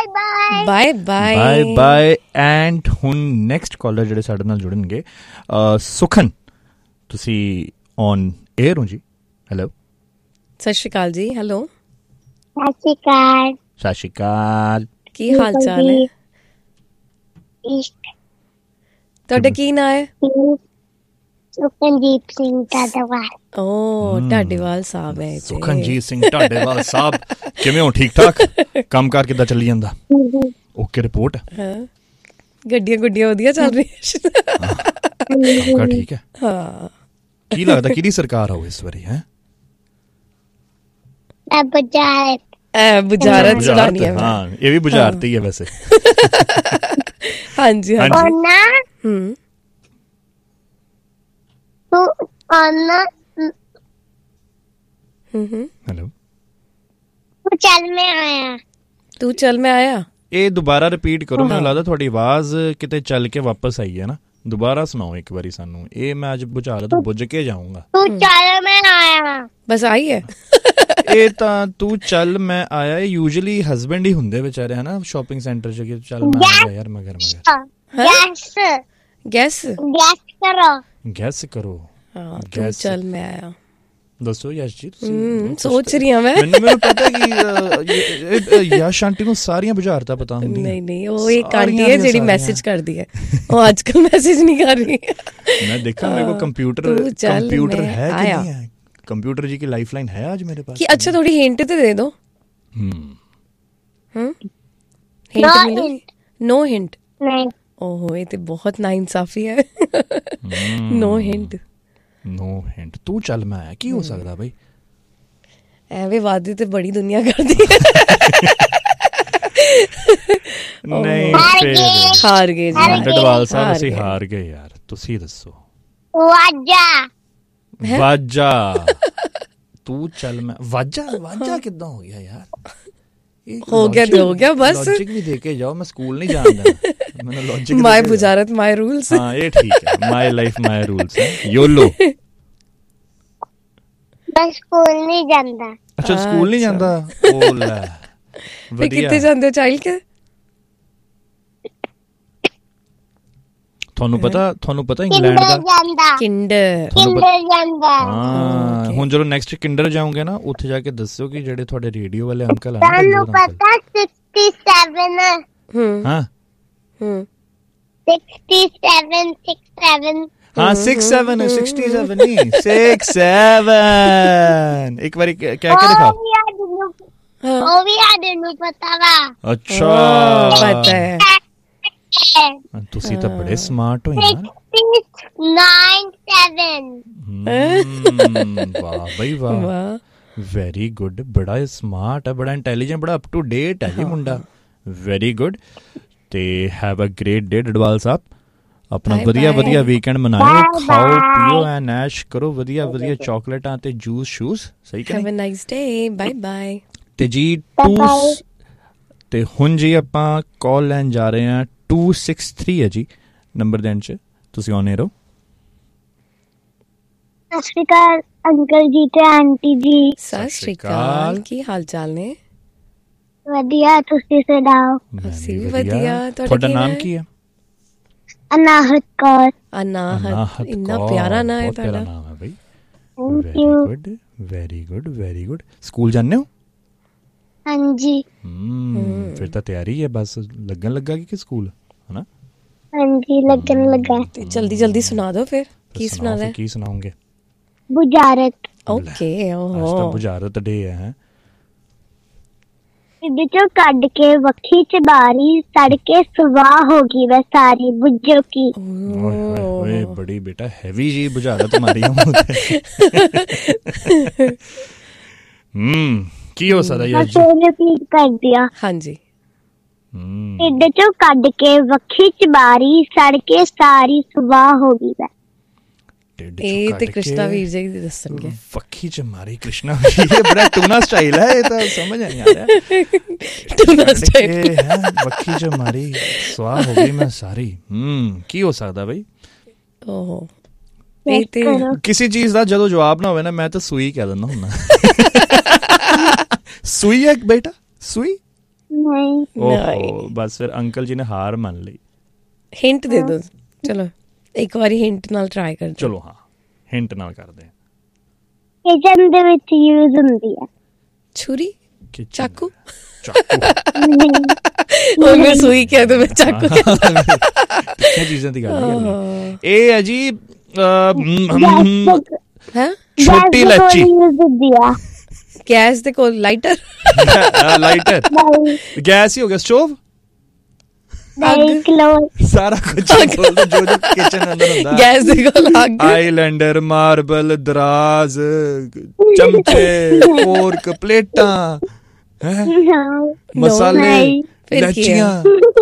Speaker 2: bye. And ਹੁਣ ਨੈਕਸਟ ਕਾਲਰ ਜਿਹੜੇ ਸਾਡੇ ਨਾਲ ਜੁੜਨਗੇ, ਸੁਖਨ, ਤੁਸੀਂ ਔਨ 에ਅਰ ਹੋ ਜੀ। ਹੈਲੋ,
Speaker 3: ਸਤਿ ਸ਼੍ਰੀ ਅਕਾਲ ਜੀ। ਹੈਲੋ,
Speaker 2: ਸਤਿ ਸ਼੍ਰੀ ਅਕਾਲ।
Speaker 3: ਕੀ ਹਾਲ ਚਾਲ ਹੈ? ਤੁਹਾਡਾ ਕੀ ਨਾਂ ਹੈ?
Speaker 1: ਸੁਖਨਜੀਤ ਸਿੰਘ ਢਾਡੇਵਾਲ।
Speaker 3: ਓ ਢਾਡੇਵਾਲ ਸਾਹਿਬ ਹੈ।
Speaker 2: ਸੁਖਨਜੀਤ ਸਿੰਘ ਢਾਡੇਵਾਲ ਸਾਹਿਬ, ਕਿਵੇਂ ਹੋ? ਠੀਕ ਠਾਕ? ਕੰਮ ਕਾਰ ਕਿੱਦਾਂ ਚੱਲੀ ਜਾਂਦਾ? Okay report?
Speaker 3: ਗੱਡੀਆਂ ਵਧੀਆ ਚੱਲ ਰਹੀਆਂ।
Speaker 2: ਕੰਮ ਠੀਕ ਹੈ?
Speaker 3: ਹਾਂ।
Speaker 2: ਕੀ ਲੱਗਦਾ ਕਿਹਦੀ ਸਰਕਾਰ ਆਉ ਇਸ ਵਾਰੀ? ਹੈ
Speaker 3: ਬੁਝਾਰਤ ਸੁਣਾਣੀ ਹੈ।
Speaker 2: ਹਾਂ, ਇਹ ਵੀ ਬੁਝਾਰਤ ਹੀ ਹੈ ਵੈਸੇ।
Speaker 3: ਹਾਂਜੀ
Speaker 2: ਹੈਲੋ,
Speaker 3: ਤੂੰ ਚੱਲ ਮੈਂ ਆਇਆ।
Speaker 2: ਇਹ ਦੁਬਾਰਾ ਰਿਪੀਟ ਕਰੋ, ਮੈਨੂੰ ਲੱਗਦਾ ਤੁਹਾਡੀ ਆਵਾਜ਼ ਕਿਤੇ ਚੱਲ ਕੇ ਵਾਪਸ ਆਈ ਹੈ ਨਾ। ਦੁਬਾਰਾ ਸੁਣਾਓ ਇੱਕ ਵਾਰੀ ਸਾਨੂੰ। ਇਹ ਮੈਂ ਅੱਜ ਬੁਝਾਰਤ ਬੁੱਝ ਕੇ ਜਾਊਂਗਾ।
Speaker 3: ਬਸ ਆਈ ਹੈ।
Speaker 2: ਇਹ ਤਾਂ ਤੂੰ ਚੱਲ ਮੈਂ ਆਇਆ, ਯੂਜੂਅਲੀ ਹਸਬੈਂਡ ਹੀ ਹੁੰਦੇ ਵਿਚਾਰੇ ਹਨਾ ਸ਼ਾਪਿੰਗ ਸੈਂਟਰ ਚ, ਕਿ ਚੱਲ ਮੈਂ ਆਇਆ ਯਾਰ ਮਗਰ ਗੈਸ ਕਰੋ।
Speaker 3: ਤੂੰ ਚੱਲ ਮੈਂ ਆਇਆ।
Speaker 2: ਦੱਸੋ ਯਸ਼ ਜੀ, ਤੁਸੀਂ
Speaker 3: ਸੋਚ ਰਹੀ ਹਾਂ ਮੈਂ।
Speaker 2: ਮੈਨੂੰ ਪਤਾ ਕਿ ਯਸ਼ ਆਂਟੀ ਨੂੰ ਸਾਰੀਆਂ ਬੁਝਾਰਤਾਂ ਪਤਾ ਹੁੰਦੀਆਂ। ਨਹੀਂ,
Speaker 3: ਉਹ ਇੱਕ ਆਂਟੀ ਹੈ ਜਿਹੜੀ ਮੈਸੇਜ ਕਰਦੀ ਹੈ, ਉਹ ਅੱਜ ਕੱਲ ਮੈਸੇਜ ਨਹੀਂ ਕਰ ਰਹੀ।
Speaker 2: मैं देखा मेरे को कंप्यूटर है कि नहीं है? कंप्यूटर जी की लाइफलाइन है आज मेरे पास
Speaker 3: कि अच्छा थोड़ी हिंट तो दे दो। No hint. ओहो, ये तो बहुत नाइंसाफी है। No hint.
Speaker 2: तू चल मैं आया की हो सकता भाई?
Speaker 3: ਐਵੇਂ ਵਾਅਦੇ ਤੇ ਬੜੀ ਦੁਨੀਆ ਕਰਦੀ ਹੈ।
Speaker 2: ਨਹੀਂ,
Speaker 3: ਹਾਰ ਗਏ ਜੀ
Speaker 2: ਢਾਡੇਵਾਲ ਸਾਹਿਬ, ਅਸੀਂ ਹਾਰ ਗਏ ਯਾਰ। ਤੁਸੀਂ ਦੱਸੋ। ਵਾਜਾ। ਤੂੰ ਚੱਲ ਮੈਂ ਵਾਜਾ ਕਿੱਦਾਂ ਹੋ ਗਿਆ ਯਾਰ?
Speaker 3: ਹੋ ਗਿਆ ਬਸ।
Speaker 2: ਲੌਜਿਕ ਵੀ ਦੇ ਕੇ ਜਾਓ, ਮੈਂ ਸਕੂਲ ਨਹੀਂ ਜਾਂਦਾ। ਮੈਨੂੰ ਲੌਜਿਕ
Speaker 3: ਮਾਈ ਬੁਝਾਰਤ ਮਾਈ ਰੂਲਸ।
Speaker 2: ਹਾਂ, ਇਹ ਠੀਕ ਹੈ। ਮਾਈ ਲਾਈਫ ਮਾਈ ਰੂਲਸ ਹੈ। ਯੋਲੋ।
Speaker 1: ਸਕੂਲ ਨਹੀਂ ਜਾਂਦਾ।
Speaker 2: ਅੱਛਾ, ਸਕੂਲ ਨਹੀਂ ਜਾਂਦਾ। ਓ ਲੈ,
Speaker 3: ਫਿਰ ਕਿੱਥੇ ਜਾਂਦੇ ਹੋ ਚਾਈਲਡ ਕੇਅਰ?
Speaker 2: ਤੁਹਾਨੂੰ ਪਤਾ ਇੰਗਲੈਂਡ ਦਾ
Speaker 3: ਕਿੰਡਰ
Speaker 2: ਹਾਂ। ਹੁਣ ਜਦੋਂ ਨੈਕਸਟ ਕਿੰਡਰ ਜਾਓਗੇ ਨਾ, ਉੱਥੇ ਜਾ ਕੇ ਦੱਸਿਓ ਕਿ ਜਿਹੜੇ ਤੁਹਾਡੇ ਰੇਡੀਓ ਵਾਲੇ ਅੰਕਲ ਆ
Speaker 1: ਤੁਹਾਨੂੰ ਪਤਾ 67
Speaker 2: ਹਾਂ
Speaker 1: 67
Speaker 2: ਹਾਂ 67 67 ਨਹੀਂ 67 ਇੱਕ ਵਾਰੀ ਕਹਿ ਕੇ ਦਿਖਾਓ।
Speaker 1: ਉਹ ਵੀ ਆਦੇ ਨੂੰ ਪਤਾ ਵਾ।
Speaker 2: ਅੱਛਾ
Speaker 3: ਪਤਾ ਹੈ।
Speaker 2: ਤੁਸੀਂ ਤਾਂ ਬੜੇ ਸਮਾਰਟ ਹੋ ਯਾਰ।
Speaker 1: 69
Speaker 2: ਵਾਹ ਬਈ ਵਾਹ, ਵੈਰੀ ਗੁੱਡ। ਬੜਾ ਸਮਾਰਟ ਹੈ, ਬੜਾ ਇੰਟੈਲੀਜੈਂਟ, ਬੜਾ ਅਪ ਟੂ ਡੇਟ ਹੈ ਜੀ ਮੁੰਡਾ। Very good. ਤੇ have a great day Dadwal ਸਾਹਿਬ। ਆਪਣਾ ਵਧੀਆ ਵੀਕਐਂਡ ਮਨਾਓ, ਖਾਓ ਪੀਓ ਐਂਡ ਐਸ਼ ਕਰੋ, ਵਧੀਆ ਚਾਕਲੇਟਾਂ ਤੇ ਜੂਸ ਸ਼ੂਸ। ਸਹੀ ਕਿ
Speaker 3: have a nice day, bye bye.
Speaker 2: ਤੇ ਜੀ ਤੇ ਹੁਣ ਜੀ ਆਪਾਂ ਕਾਲ ਲੈਣ ਜਾ ਰਹੇ ਹਾਂ। 263 ਹੈ ਜੀ ਨੰਬਰ ਦੇ ਐਂਡ 'ਚ। ਤੁਸੀਂ ਆਨ 에ਅਰ ਹੋ।
Speaker 1: ਸਤਿ ਸ਼੍ਰੀ ਅਕਾਲ ਅੰਕਲ ਜੀ ਤੇ ਆਂਟੀ ਜੀ।
Speaker 3: ਸਤਿ ਸ਼੍ਰੀ ਅਕਾਲ, ਕੀ ਹਾਲ ਚਾਲ ਨੇ?
Speaker 1: ਵਧੀਆ, ਤੁਸੀਂ ਸੁਣਾਓ?
Speaker 3: ਅਸੀਂ ਵੀ ਵਧੀਆ।
Speaker 2: ਤੁਹਾਡਾ ਨਾਮ ਕੀ ਹੈ?
Speaker 1: ਅਨਾਹਤ ਕੌਰ।
Speaker 3: ਅਨਾਹਤ, ਇੰਨਾ ਪਿਆਰਾ ਨਾਮ ਹੈ ਤੁਹਾਡਾ।
Speaker 2: ਨਾਮ ਹੈ ਬਈ।
Speaker 1: Thank
Speaker 2: very good. ਸਕੂਲ ਜਾਂਦੇ ਹੋ?
Speaker 1: ਹਾਂਜੀ।
Speaker 2: ਫਿਰ ਤਾਂ ਤਿਆਰੀ ਹੈ, ਬਸ ਲੱਗਣ ਲੱਗਾ ਕਿ ਸਕੂਲ ਹਨਾ?
Speaker 1: ਹਾਂਜੀ, ਲੱਗਣ ਲੱਗਾ।
Speaker 3: ਤੇ ਜਲਦੀ ਸੁਣਾ ਦਿਓ ਫਿਰ। ਕੀ ਸੁਣਾਣਾ?
Speaker 2: ਕੀ ਸੁਣਾਉਂਗੇ?
Speaker 1: ਬੁਝਾਰਤ।
Speaker 3: ਓਕੇ।
Speaker 2: ਅੱਜ ਤਾਂ ਬੁਝਾਰਤ ਡੇ ਹੈ।
Speaker 1: ਢਿੱਡ ਚੋਂ ਕੱਢ ਕੇ ਵੱਖੀ ਚ ਬਾਰੀ, ਸੜ ਕੇ ਸਵਾਹ ਹੋ ਗਈ ਵੈ ਸਾਰੀ, ਬੁੱਝੋ ਕੀ।
Speaker 2: ਓਏ ਬੜੀ ਬੇਟਾ ਹੈਵੀ ਜੀ ਬੁਝਾਰਤ ਮਾਰੀ। ਕੀ ਹੋ ਸਕਦਾ ਯਾਰ ਜੀ?
Speaker 1: ਰਿਪੀਟ ਕਰ ਦਿਆ।
Speaker 3: ਹਾਂਜੀ।
Speaker 1: ਢਿੱਡ ਚੋਂ ਕੱਢ ਕੇ ਵੱਖੀ ਚ ਬਾਰੀ, ਸੜ ਕੇ ਸਾਰੀ ਸਵਾਹ ਹੋ ਗਈ ਵੈ।
Speaker 3: ਇਹ ਤੇ ਕ੍ਰਿਸ਼ਨਾ ਵੀਰ ਜੀ ਦੱਸਣਗੇ।
Speaker 2: ਵੱਖੀ ਚ ਮਾਰੀ ਕ੍ਰਿਸ਼ਨਾ ਵੀਰ, ਇਹ ਬੜਾ ਟੂਨਾ ਸਟਾਈਲ ਹੈ। ਇਹ ਤਾਂ ਸਮਝ ਨਹੀਂ ਆ ਰਿਹਾ।
Speaker 3: ਟੂਨਾ ਸਟਾਈਲ
Speaker 2: ਹੈ। ਵੱਖੀ ਚ ਮਾਰੀ ਸਵਾਹ ਹੋ ਗਈ ਮੈਂ ਸਾਰੀ। ਕੀ ਹੋ ਸਕਦਾ ਬਈ?
Speaker 3: ਓਹੋ,
Speaker 2: ਕਿਸੇ ਚੀਜ਼ ਦਾ ਜਦੋਂ ਜਵਾਬ ਨਾ ਹੋਵੇ ਨਾ, ਮੈਂ ਤਾਂ ਸੂਈ ਕਹਿ ਦਿੰਦਾ ਹੁੰਦਾ। ਸੂਈ ਹੈ ਬੇਟਾ, ਸੂਈ
Speaker 1: ਨਹੀਂ।
Speaker 2: ਓਹੋ, ਬਸ ਫਿਰ ਅੰਕਲ ਜੀ ਨੇ ਹਾਰ ਮੰਨ ਲਈ।
Speaker 3: ਹਿੰਟ ਦੇ ਦਿਓ। ਚਲੋ ਇੱਕ ਵਾਰੀ ਹਿੰਟ ਨਾਲ ਟਰਾਈ ਕਰ।
Speaker 2: ਚਲੋ ਹਾਂ, ਹਿੰਟ ਨਾਲ ਕਰਦੇ ਹਾਂ।
Speaker 1: ਕਿਚਨ ਦੇ ਵਿੱਚ ਯੂਜ਼ ਹੁੰਦੀ ਹੈ।
Speaker 3: ਛੁਰੀ, ਚਾਕੂ।
Speaker 2: ਉਹਨੇ
Speaker 3: ਸੂਈ ਕਹਿ ਦੋ, ਮੈਂ ਚਾਕੂ।
Speaker 2: ਤਿੱਖੀਆਂ ਚੀਜ਼ਾਂ ਦੀ ਗੱਲ ਹੈ। ਇਹ ਹੈ ਜੀ ਛੋਟੀ ਲੱਚੀ।
Speaker 3: ਗੈਸ ਦੇ ਕੋਲ ਲਾਈਟਰ।
Speaker 2: ਲਾਈਟਰ ਗੈਸ ਹੀ ਹੋ ਗਿਆ। ਸਟੋਵ। ਸਾਰਾ ਕੁਝ ਜੋ ਕਿਚਨ ਅੰਦਰ ਹੁੰਦਾ।
Speaker 3: ਗੈਸ ਦੇ ਕੋਲ ਅੱਗ।
Speaker 2: ਆਈਲੈਂਡਰ, ਮਾਰਬਲ, ਦਰਾਜ਼, ਚਮਚੇ, ਫੋਰਕ, ਪਲੇਟਾਂ, ਮਸਾਲੇ, ਲੈਚੀਆਂ।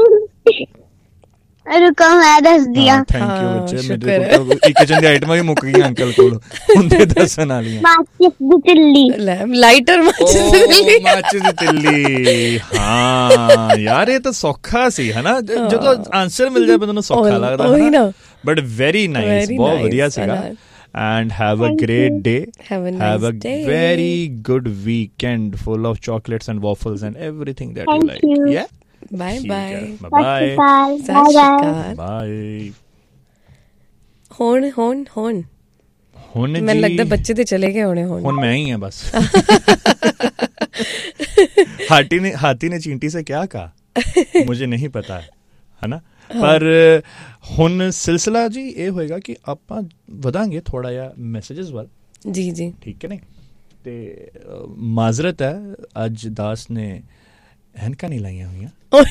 Speaker 1: ਰੁਕੋ ਮੈਂ ਦੱਸ ਦਿਆ।
Speaker 2: ਥੈਂਕ ਯੂ ਬੱਚੇ। ਮੇਰੇ ਕੋਲ ਕਿਚਨ ਦੀ ਆਈਟਮਾਂ ਵੀ ਮੁੱਕ ਗਈਆਂ ਅੰਕਲ ਕੋਲ, ਹੁੰਦੇ ਦੱਸਣ ਵਾਲੀਆਂ।
Speaker 1: ਮਾਚਿਸ ਦੀ ਤਿੱਲੀ।
Speaker 3: ਲਾਈਟਰ, ਮਾਚਿਸ
Speaker 2: ਦੀ ਤਿੱਲੀ। ਹਾਂ ਯਾਰ, ਇਹ ਤਾਂ ਸੌਖਾ ਸੀ ਹਨਾ। ਜਦੋਂ ਆਨਸਰ ਮਿਲ ਜਾਏ ਬੰਦੇ ਨੂੰ ਸੌਖਾ ਲੱਗਦਾ। ਬਟ ਵੈਰੀ ਨਾਈਸ, ਬਹੁਤ ਵਧੀਆ ਸੀਗਾ। And have a great day.
Speaker 3: Have a
Speaker 2: very good weekend full of chocolates and waffles and everything that you like. Yeah.
Speaker 3: Bye bye.
Speaker 2: Bye.
Speaker 3: Bye. ਹੁਣ ਮੈਨੂੰ ਲੱਗਦਾ ਬੱਚੇ ਤੇ ਚਲੇ ਗਏ ਹੋਣੇ। ਹੁਣ
Speaker 2: मैं ही है बस। हाथी ने चींटी से क्या कहा मुझे नहीं पता है ना। ਪਰ ਹੁਣ ਸਿਲਸਿਲਾ ਜੀ ਇਹ ਹੋਏਗਾ ਕਿ ਆਪਾਂ ਵਧਾਂਗੇ ਥੋੜਾ ਜਿਹਾ ਮੈਸੇजेस ਵੱਲ। ਜੀ ਠੀਕ ਹੈ ਨੇ। ਤੇ ਮਾਜ਼ਰਤ ਹੈ, ਅੱਜ ਦਾਸ ਨੇ ਐਨਕਾਂ ਨਹੀਂ ਲਾਈਆਂ ਹੋਈਆਂ।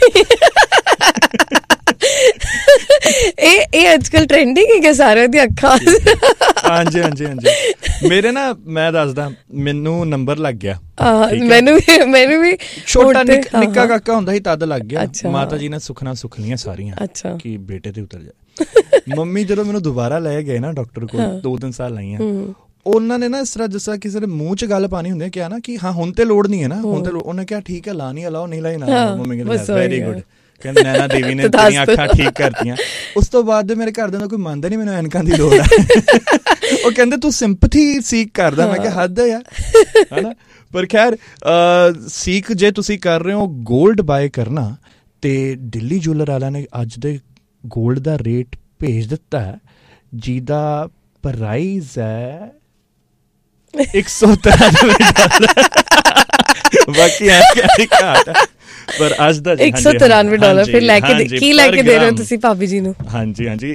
Speaker 2: ਇਹ ਅੱਜਕੱਲ ਟ੍ਰੈਂਡਿੰਗ ਹੈ ਸਾਰਿਆਂ ਦੀ ਅੱਖਾਂ। ਹਾਂਜੀ। ਮੇਰੇ ਨਾ, ਮੈਂ ਦੱਸਦਾ, ਮੈਨੂੰ ਨੰਬਰ ਲੱਗ ਗਿਆ। ਮੈਨੂੰ ਵੀ ਛੋਟਾ ਨਿੱਕਾ ਕਾਕਾ ਹੁੰਦਾ ਸੀ ਤਦ ਲੱਗ ਗਿਆ। ਮਾਤਾ ਜੀ ਨੇ ਸੁਖਣਾ ਸੁਖ ਲੀਆਂ ਸਾਰੀਆਂ ਕਿ ਬੇਟੇ ਤੇ ਉਤਰ ਜਾਏ। ਮੰਮੀ ਜਦੋਂ ਮੈਨੂੰ ਦੁਬਾਰਾ ਲੈ ਗਏ ਨਾ ਡਾਕਟਰ ਕੋਲ, 2-3 ਸਾਲ ਲਾਈਆਂ, ਉਹਨਾਂ ਨੇ ਨਾ ਇਸ ਤਰ੍ਹਾਂ ਜਿਸ ਤਰ੍ਹਾਂ ਕਿਸੇ ਦੇ ਮੂੰਹ 'ਚ ਗੱਲ ਪਾਣੀ ਹੁੰਦੀ ਹੈ, ਕਿਹਾ ਨਾ ਕਿ ਹਾਂ ਹੁਣ ਤੇ ਲੋੜ ਨਹੀਂ ਹੈ ਨਾ, ਹੁਣ ਤੇ ਉਹਨੇ ਕਿਹਾ ਠੀਕ ਹੈ ਲਾਣੀ ਆ ਲਾਓ, ਨਹੀਂ ਲਾਈ ਨਾ। ਮੰਮੀ ਕਹਿੰਦੇ ਵੈਰੀ ਗੁੱਡ, ਕਹਿੰਦੇ ਨੈਣਾ ਦੇਵੀ ਨੇ ਤੇਰੀਆਂ ਅੱਖਾਂ ਠੀਕ ਕਰਤੀਆਂ। ਉਸ ਤੋਂ ਬਾਅਦ ਮੇਰੇ ਘਰਦਿਆਂ ਦਾ ਕੋਈ ਮੰਨਦਾ ਨਹੀਂ ਮੈਨੂੰ ਐਨਕਾਂ ਦੀ ਲੋੜ ਹੈ। ਉਹ ਕਹਿੰਦੇ ਤੂੰ ਸਿੰਪਥੀ ਸੀਕ ਕਰਦਾ। ਮੈਂ ਕਿਹਾ ਹੱਦ ਹੈ ਯਾਰ, ਹਨਾ। ਪਰ ਖੈਰ ਸੀਕ ਜੇ ਤੁਸੀਂ ਕਰ ਰਹੇ ਹੋ ਗੋਲਡ ਬਾਏ ਕਰਨਾ, ਤੇ ਦਿੱਲੀ ਜੂਲਰ ਵਾਲਿਆਂ ਨੇ ਅੱਜ ਦੇ ਗੋਲਡ ਦਾ ਰੇਟ ਭੇਜ ਦਿੱਤਾ ਹੈ, ਜਿਹਦਾ ਪ੍ਰਾਈਜ਼ ਹੈ $193। ਬਾਕੀ ਘਾਟ ਹੈ, ਪਰ ਅੱਜ ਦਾ
Speaker 3: $193 ਫਿਰ ਲੈ ਕੇ ਕੀ ਲੈ ਕੇ ਦੇ ਰਹੇ ਹੋ ਤੁਸੀਂ ਭਾਬੀ ਜੀ ਨੂੰ?
Speaker 2: ਹਾਂਜੀ ਹਾਂਜੀ,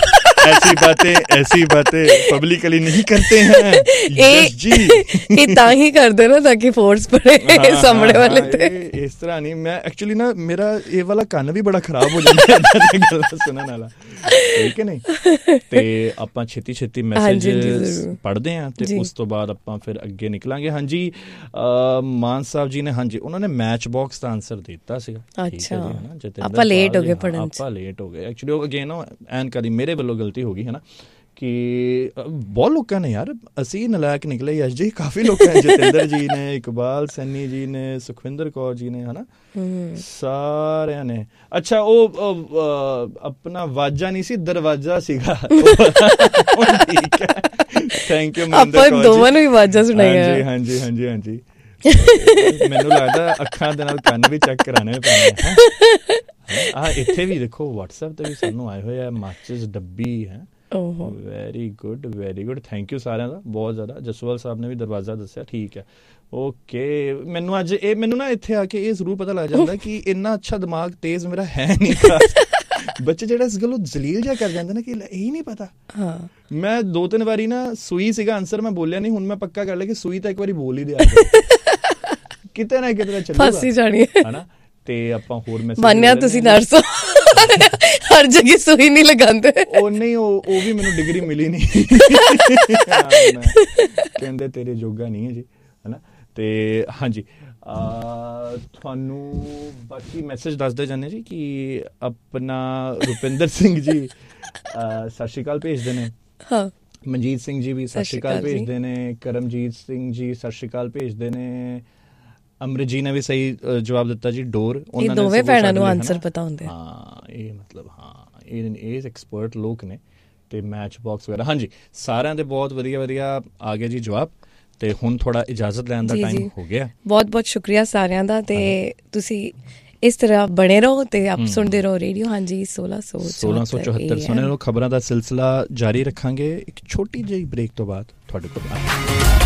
Speaker 2: ऐसी बातें पब्लिकली नहीं करते हैं यश जी।
Speaker 3: ये ताही करते ना ताकि फोर्स पड़े सामने वाले ते।
Speaker 2: इस तरह नहीं, मैं एक्चुअली ना मेरा ये वाला कान भी बड़ा खराब हो जाता है गल्लां सुनन वाला, ठीक है नहीं। ते आपां छेती छेती मैसेज पढ़दे हां ते उस तो बाद आपां फिर अगे निकलांगे। हाँ जी, मान साहब जी ने, हाँ जी, उन्होंने मैच बॉक्स का आंसर दिता सीगा।
Speaker 3: अच्छा, आपां लेट हो गए पढ़न च,
Speaker 2: आपां लेट हो गए एक्चुअली। अगेन एन कदी मेरे ਵੱਲੋਂ ਗਲਤੀ ਹੋ ਗਈ ਹੈ ਨਾ, ਕਿ ਬਹੁਤ ਲੋਕਾਂ ਨੇ ਯਾਰ, ਅਸੀਂ ਨਲਾਇਕ ਨਿਕਲੇ ਯਸ਼ ਜੀ, ਕਾਫੀ ਲੋਕਾਂ ਨੇ, ਜਤਿੰਦਰ ਜੀ ਨੇ, ਇਕਬਾਲ ਸੈਨੀ ਜੀ ਨੇ, ਸੁਖਵਿੰਦਰ ਕੌਰ ਜੀ ਨੇ, ਹਨਾ, ਸਾਰਿਆਂ ਨੇ। ਅੱਛਾ, ਉਹ ਆਪਣਾ ਵਾਜਾ ਨਹੀਂ ਸੀ, ਦਰਵਾਜ਼ਾ ਸੀਗਾ। ਠੀਕ ਹੈ, ਥੈਂਕ ਯੂ ਮਨਿੰਦਰ ਕੌਰ ਜੀ,
Speaker 3: ਦੋਵਾਂ ਨੂੰ ਹੀ ਵਾਜਾ ਸੁਣਾਇਆ।
Speaker 2: ਹਾਂਜੀ ਹਾਂਜੀ ਹਾਂਜੀ ਹਾਂਜੀ, ਮੈਨੂੰ ਲੱਗਦਾ ਅੱਖਾਂ ਦੇ ਨਾਲ ਕੰਨ ਵੀ ਚੈੱਕ ਕਰਾਣੇ ਪੈਣੇ। ਇੱਥੇ ਵੀ ਦੇਖੋ WhatsApp ਤੇ ਵੀ ਸਾਨੂੰ ਆਏ ਹੋਏ ਆ ਮਾਚਿਸ ਡੱਬੀ ਹੈ। Very good very good, thank you ਸਾਰਿਆਂ ਦਾ ਬਹੁਤ ਜ਼ਿਆਦਾ। ਜਸਵਾਲ ਸਾਹਿਬ ਨੇ ਵੀ ਦਰਵਾਜ਼ਾ ਦੱਸਿਆ, ਠੀਕ ਹੈ, ਓਕੇ। ਮੈਨੂੰ ਅੱਜ ਇਹ ਮੈਨੂੰ ਨਾ ਇੱਥੇ ਆ ਕੇ ਇਹ ਜ਼ਰੂਰ ਪਤਾ ਲੱਗ ਜਾਂਦਾ ਕਿ ਇੰਨਾ ਅੱਛਾ ਦਿਮਾਗ ਤੇਜ਼ ਮੇਰਾ ਹੈ ਨਹੀਂ ਖਾਸ। ਬੱਚੇ ਜਿਹੜਾ ਇਸ ਗੱਲੋਂ ਜ਼ਲੀਲ ਜਿਹਾ ਕਰ ਜਾਂਦੇ ਨੇ ਕਿ ਇਹੀ ਨਹੀਂ ਪਤਾ। ਮੈਂ 2-3 ਵਾਰੀ ਨਾ ਸੂਈ ਸੀਗਾ ਆਂਸਰ, ਮੈਂ ਬੋਲਿਆ ਨਹੀਂ, ਹੁਣ ਮੈਂ ਪੱਕਾ ਕਰ ਲਿਆ ਕਿ ਸੂਈ ਤਾਂ ਇੱਕ ਵਾਰੀ ਬੋਲ ਹੀ ਦਿਆ, ਕਿਤੇ ਨਾ ਕਿਤੇ ਚੱਲੂਗਾ,
Speaker 3: ਫਸ ਹੀ ਜਾਣੀ ਹੈ ਨਾ।
Speaker 2: ਤੇ ਆਪਾਂ ਹੋਰ ਮੈਸੇਜ
Speaker 3: ਮੰਨਿਆ ਤੁਸੀਂ ਨਰਸ ਹਰ ਜਗ੍ਹਾ ਸੂਈ ਨਹੀਂ ਲਗਾਉਂਦੇ। ਉਹ
Speaker 2: ਨਹੀਂ, ਉਹ ਵੀ ਮੈਨੂੰ ਡਿਗਰੀ ਮਿਲੀ ਨਹੀਂ, ਕਹਿੰਦੇ ਤੇਰੇ ਜੋਗਾ ਨਹੀਂ ਹੈ ਜੀ, ਹਨਾ। ਤੇ ਹਾਂਜੀ, ਤੁਹਾਨੂੰ ਬਾਕੀ ਮੈਸੇਜ ਦੱਸਦੇ ਜਾਂਦੇ ਜੀ ਕਿ ਆਪਣਾ ਰੁਪਿੰਦਰ ਸਿੰਘ ਜੀ ਸਤਿ ਸ਼੍ਰੀ ਅਕਾਲ ਭੇਜਦੇ ਨੇ, ਮਨਜੀਤ ਸਿੰਘ ਜੀ ਵੀ ਸਤਿ ਸ਼੍ਰੀ ਅਕਾਲ ਭੇਜਦੇ ਨੇ, ਕਰਮਜੀਤ ਸਿੰਘ ਜੀ ਸਤਿ ਸ਼੍ਰੀ ਅਕਾਲ ਭੇਜਦੇ ਨੇ, ਅਮਰਿਤ ਜੀ ਨੇ ਵੀ ਸਹੀ ਜਵਾਬ ਦਿੱਤਾ ਜੀ, ਡੋਰ।
Speaker 3: ਇਹ ਦੋਵੇਂ ਭੈਣਾਂ ਨੂੰ ਆਨਸਰ ਪਤਾ ਹੁੰਦੇ।
Speaker 2: ਹਾਂ, ਇਹ ਮਤਲਬ ਹਾਂ ਇਹ ਐਕਸਪਰਟ ਲੋਕ ਨੇ। ਤੇ ਮੈਚ ਬਾਕਸ ਵਗੈਰਾ, ਹਾਂਜੀ, ਸਾਰਿਆਂ ਦੇ ਬਹੁਤ ਵਧੀਆ ਵਧੀਆ ਆ ਗਏ ਜੀ ਜਵਾਬ। ਤੇ ਹੁਣ ਥੋੜਾ ਇਜਾਜ਼ਤ ਲੈਣ ਦਾ ਟਾਈਮ ਹੋ ਗਿਆ। ਬਹੁਤ
Speaker 3: ਬਹੁਤ ਸ਼ੁਕਰੀਆ ਸਾਰਿਆਂ ਦਾ, ਤੇ ਤੁਸੀਂ ਇਸ ਤਰ੍ਹਾਂ ਬਣੇ ਰਹੋ ਤੇ ਆਪ ਸੁਣਦੇ ਰਹੋ ਰੇਡੀਓ। ਹਾਂਜੀ, 1674
Speaker 2: ਸੁਣੇ ਰਹੋ। ਖਬਰਾਂ ਦਾ ਸਿਲਸਿਲਾ ਜਾਰੀ ਰੱਖਾਂਗੇ ਇੱਕ ਛੋਟੀ ਜਿਹੀ ਬ੍ਰੇਕ ਤੋਂ ਬਾਅਦ ਤੁਹਾਡੇ ਕੋਲ।